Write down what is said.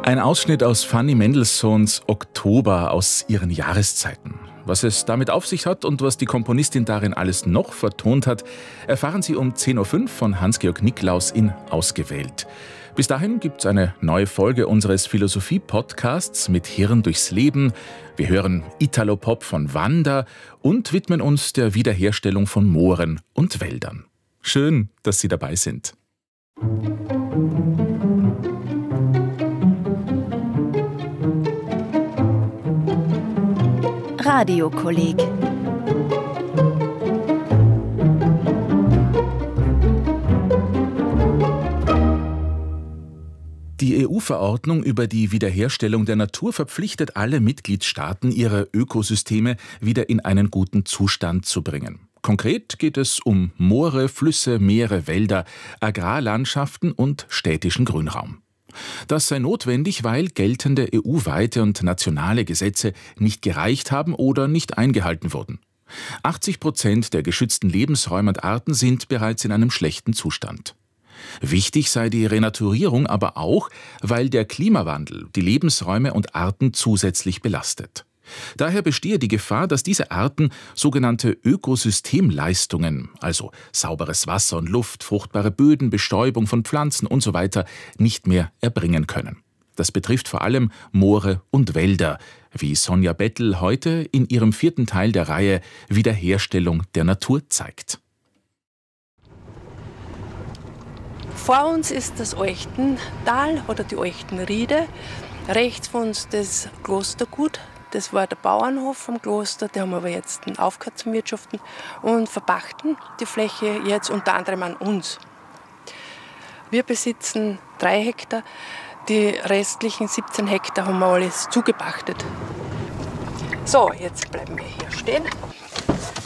Ein Ausschnitt aus Fanny Mendelssohns Oktober aus ihren Jahreszeiten. Was es damit auf sich hat und was die Komponistin darin alles noch vertont hat, erfahren Sie um 10.05 Uhr von Hans-Georg Niklaus in Ausgewählt. Bis dahin gibt's eine neue Folge unseres Philosophie-Podcasts mit Hirn durchs Leben. Wir hören Italo-Pop von Wanda und widmen uns der Wiederherstellung von Mooren und Wäldern. Schön, dass Sie dabei sind. Radiokolleg. Die EU-Verordnung über die Wiederherstellung der Natur verpflichtet alle Mitgliedstaaten, ihre Ökosysteme wieder in einen guten Zustand zu bringen. Konkret geht es um Moore, Flüsse, Meere, Wälder, Agrarlandschaften und städtischen Grünraum. Das sei notwendig, weil geltende EU-weite und nationale Gesetze nicht gereicht haben oder nicht eingehalten wurden. 80% der geschützten Lebensräume und Arten sind bereits in einem schlechten Zustand. Wichtig sei die Renaturierung aber auch, weil der Klimawandel die Lebensräume und Arten zusätzlich belastet. Daher bestehe die Gefahr, dass diese Arten sogenannte Ökosystemleistungen, also sauberes Wasser und Luft, fruchtbare Böden, Bestäubung von Pflanzen usw. nicht mehr erbringen können. Das betrifft vor allem Moore und Wälder, wie Sonja Bettel heute in ihrem 4. Teil der Reihe Wiederherstellung der Natur zeigt. Vor uns ist das Euchtental oder die Euchtenriede, rechts von uns das Klostergut. Das war der Bauernhof vom Kloster, die haben aber jetzt aufgehört zum Wirtschaften und verpachten die Fläche jetzt unter anderem an uns. Wir besitzen 3 Hektar, die restlichen 17 Hektar haben wir alles zugepachtet. So, jetzt bleiben wir hier stehen.